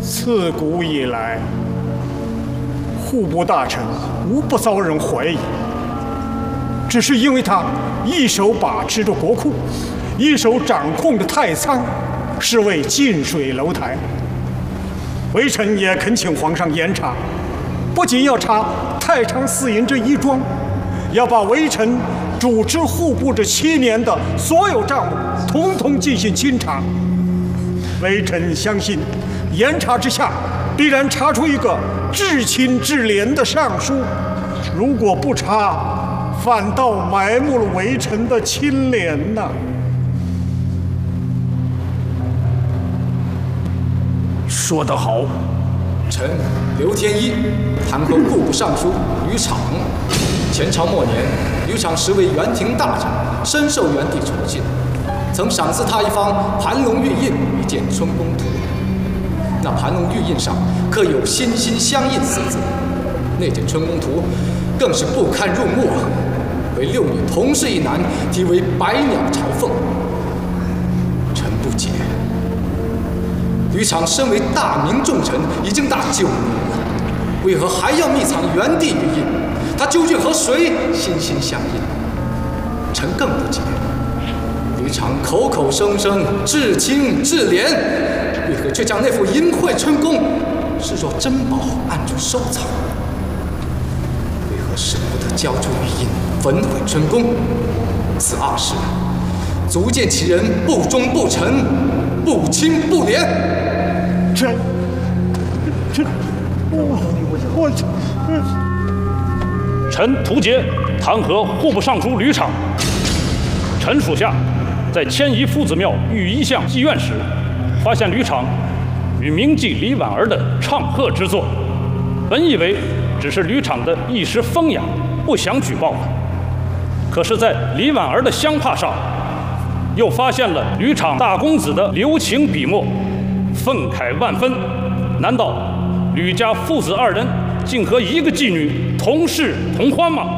自古以来，户部大臣无不遭人怀疑，只是因为他一手把持着国库，一手掌控着太仓，是为近水楼台。微臣也恳请皇上严查，不仅要查太常寺尹这一桩，要把微臣主持户部这7年的所有账目，统统进行清查。微臣相信，严查之下，必然查出一个至亲至廉的尚书。如果不查，反倒埋没了微臣的清廉呐。 说得好。 臣刘天一弹劾户部尚书吕敞。前朝末年，吕敞实为元廷大臣，深受元帝宠信，曾赏赐他一方盘龙玉印以见春宫图。那盘龙玉印上刻有心心相印4字，那件春宫图更是不堪入目，为6女同侍一男，题为百鸟朝凤。臣不解，吕敞身为大明重臣，已经大9年了，为何还要密藏元帝玉印？他究竟和谁心心相印？臣更不解，吕敞口口声声至清至廉，为何却将那副淫秽春宫视若珍宝，暗中收藏？为何舍不得交出玉印，焚毁春宫？此2事，足见其人不忠不臣，不清不廉。 臣图节弹劾户部尚书吕敞。臣属下在迁移夫子庙御一巷妓院时，发现吕敞与名妓李婉儿的唱和之作，本以为只是吕敞的一时风雅，不想举报了。可是，在李婉儿的香帕上，又发现了吕敞大公子的留情笔墨，愤慨万分。难道吕家父子2人竟和一个妓女同室同欢吗？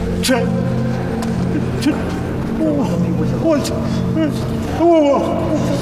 我